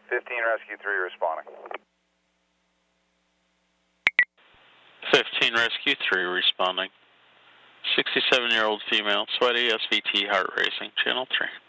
15 Rescue 3 responding. 15 Rescue 3 responding. 67-year-old female, sweaty, SVT, heart racing, channel 3.